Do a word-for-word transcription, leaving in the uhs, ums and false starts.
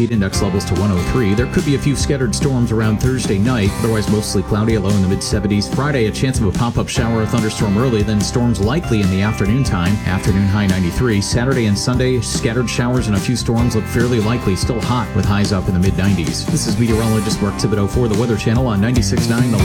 Heat index levels to one oh three. There could be a few scattered storms around Thursday night. Otherwise, mostly cloudy, a low in the mid-seventies. Friday, a chance of a pop-up shower or thunderstorm early, then storms likely in the afternoon time. Afternoon high ninety-three. Saturday and Sunday, scattered showers and a few storms look fairly likely. Still hot with highs up in the mid-nineties. This is meteorologist Mark Thibodeau for the Weather Channel on ninety-six point nine.